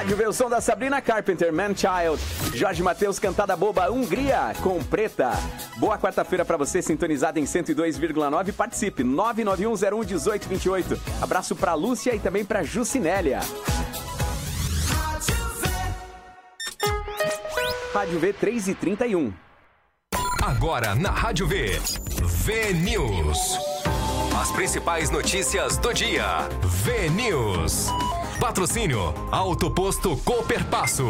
Rádio vê o som da Sabrina Carpenter, Man Child. Jorge Mateus, Cantada Boba, Hungria, com Preta. Boa quarta-feira pra você, sintonizado em 102,9. Participe, 991011828. Abraço pra Lúcia e também pra Jucinélia. Rádio V 3h31. Agora na Rádio V, V-News. As principais notícias do dia. V-News. Patrocínio Auto Posto Cooperpasso.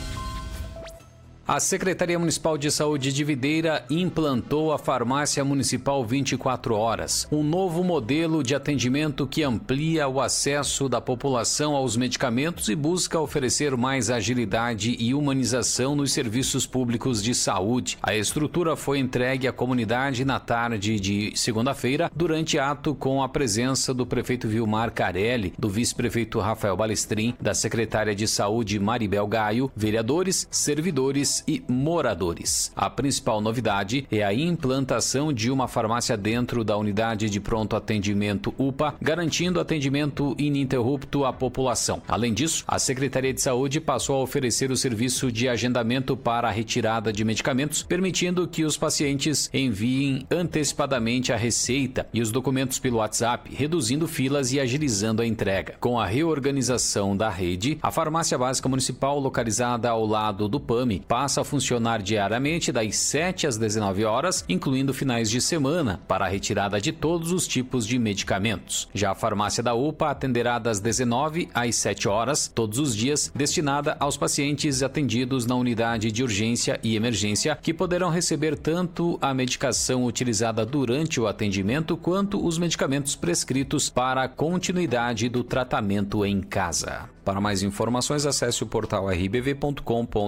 A Secretaria Municipal de Saúde de Videira implantou a Farmácia Municipal 24 horas, um novo modelo de atendimento que amplia o acesso da população aos medicamentos e busca oferecer mais agilidade e humanização nos serviços públicos de saúde. A estrutura foi entregue à comunidade na tarde de segunda-feira, durante ato com a presença do prefeito Vilmar Carelli, do vice-prefeito Rafael Balestrin, da secretária de Saúde Maribel Gaio, vereadores, servidores e moradores. A principal novidade é a implantação de uma farmácia dentro da unidade de pronto atendimento UPA, garantindo atendimento ininterrupto à população. Além disso, a Secretaria de Saúde passou a oferecer o serviço de agendamento para a retirada de medicamentos, permitindo que os pacientes enviem antecipadamente a receita e os documentos pelo WhatsApp, reduzindo filas e agilizando a entrega. Com a reorganização da rede, a Farmácia Básica Municipal, localizada ao lado do PAMI, passa a funcionar diariamente das 7 às 19 horas, incluindo finais de semana, para a retirada de todos os tipos de medicamentos. Já a farmácia da UPA atenderá das 19 às 7 horas, todos os dias, destinada aos pacientes atendidos na unidade de urgência e emergência, que poderão receber tanto a medicação utilizada durante o atendimento, quanto os medicamentos prescritos para a continuidade do tratamento em casa. Para mais informações, acesse o portal rbv.com.br.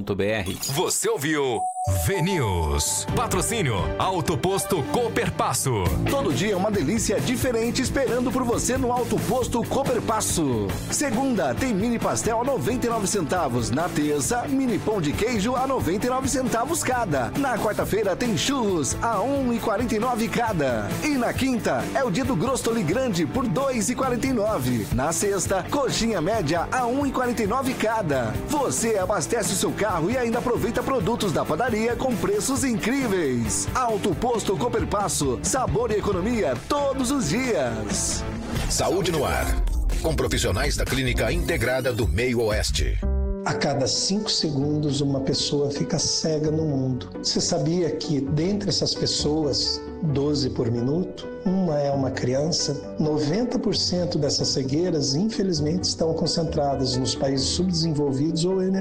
Você ouviu V-News. Patrocínio Auto Posto Cooperpasso. Todo dia é uma delícia diferente esperando por você no Auto Posto Cooperpasso. Segunda, tem mini pastel a 99 centavos. Na terça, mini pão de queijo a 99 centavos cada. Na quarta-feira tem churros a 1,49 cada. E na quinta é o dia do Grostoli Grande por 2,49. Na sexta, coxinha média a 1,49 cada. Você abastece o seu carro e ainda aproveita produtos da padaria com preços incríveis. Auto Posto Cooperpasso, sabor e economia todos os dias. Saúde no ar, com profissionais da Clínica Integrada do Meio Oeste. A cada 5 segundos uma pessoa fica cega no mundo. Você sabia que dentre essas pessoas, 12 por minuto, uma é uma criança? 90% dessas cegueiras, infelizmente, estão concentradas nos países subdesenvolvidos ou emergentes.